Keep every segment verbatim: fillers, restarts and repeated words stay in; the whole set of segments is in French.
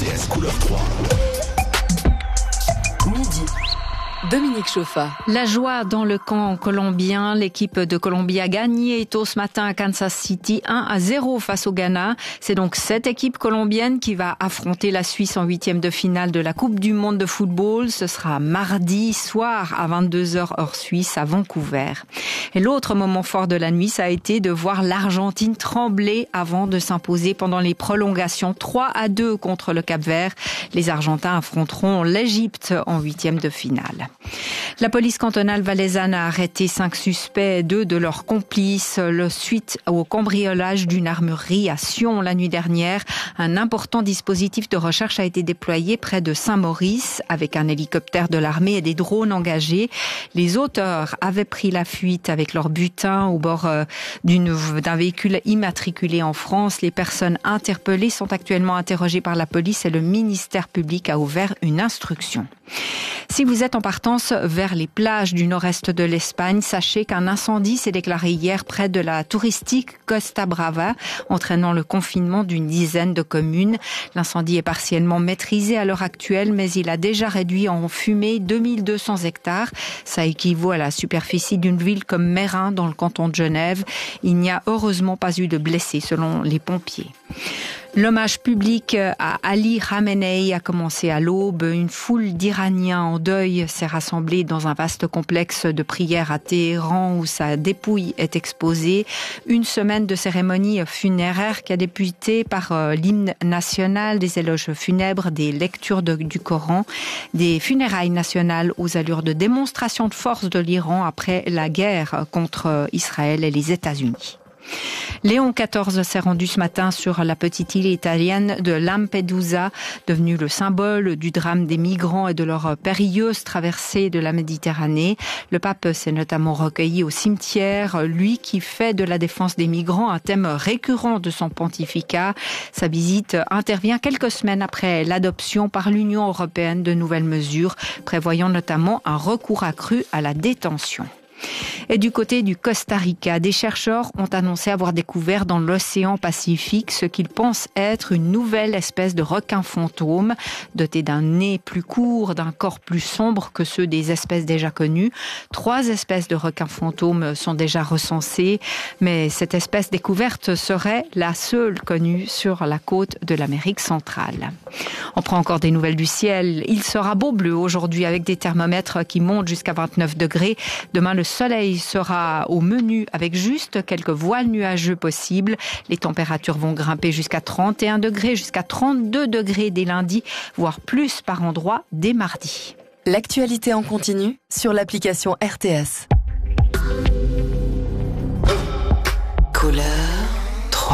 S couleur trois. Midi. Dominique Chauffa. La joie dans le camp colombien. L'équipe de Colombie a gagné tôt ce matin à Kansas City un à zéro face au Ghana. C'est donc cette équipe colombienne qui va affronter la Suisse en huitième de finale de la Coupe du monde de football. Ce sera mardi soir à vingt-deux heures heure suisse à Vancouver. Et l'autre moment fort de la nuit, ça a été de voir l'Argentine trembler avant de s'imposer pendant les prolongations trois à deux contre le Cap-Vert. Les Argentins affronteront l'Égypte en huitième de finale. La police cantonale valaisanne a arrêté cinq suspects, deux de leurs complices, le suite au cambriolage d'une armurerie à Sion la nuit dernière. Un important dispositif de recherche a été déployé près de Saint-Maurice avec un hélicoptère de l'armée et des drones engagés. Les auteurs avaient pris la fuite avec leur butin au bord d'une, d'un véhicule immatriculé en France. Les personnes interpellées sont actuellement interrogées par la police et le ministère public a ouvert une instruction. Si vous êtes en partance vers les plages du nord-est de l'Espagne, sachez qu'un incendie s'est déclaré hier près de la touristique Costa Brava, entraînant le confinement d'une dizaine de communes. L'incendie est partiellement maîtrisé à l'heure actuelle, mais il a déjà réduit en fumée deux mille deux cents hectares. Ça équivaut à la superficie d'une ville comme Meyrin dans le canton de Genève. Il n'y a heureusement pas eu de blessés selon les pompiers. L'hommage public à Ali Khamenei a commencé à l'aube. Une foule d'Iraniens en deuil s'est rassemblée dans un vaste complexe de prières à Téhéran où sa dépouille est exposée. Une semaine de cérémonie funéraire qui a débuté par l'hymne national, des éloges funèbres, des lectures de, du Coran, des funérailles nationales aux allures de démonstration de force de l'Iran après la guerre contre Israël et les États-Unis. Léon quatorze s'est rendu ce matin sur la petite île italienne de Lampedusa, devenue le symbole du drame des migrants et de leur périlleuse traversée de la Méditerranée. Le pape s'est notamment recueilli au cimetière, lui qui fait de la défense des migrants un thème récurrent de son pontificat. Sa visite intervient quelques semaines après l'adoption par l'Union européenne de nouvelles mesures, prévoyant notamment un recours accru à la détention. Et du côté du Costa Rica, des chercheurs ont annoncé avoir découvert dans l'océan Pacifique ce qu'ils pensent être une nouvelle espèce de requin fantôme, doté d'un nez plus court, d'un corps plus sombre que ceux des espèces déjà connues. Trois espèces de requins fantômes sont déjà recensées, mais cette espèce découverte serait la seule connue sur la côte de l'Amérique centrale. On prend encore des nouvelles du ciel. Il sera beau bleu aujourd'hui avec des thermomètres qui montent jusqu'à vingt-neuf degrés. Demain, le soleil sera au menu avec juste quelques voiles nuageux possibles. Les températures vont grimper jusqu'à trente et un degrés, jusqu'à trente-deux degrés dès lundi, voire plus par endroit dès mardi. L'actualité en continu sur l'application R T S. Couleur trois.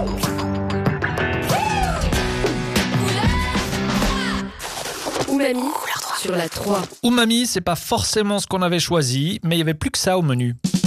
Umami sur la trois. Umami, c'est pas forcément ce qu'on avait choisi, mais il y avait plus que ça au menu.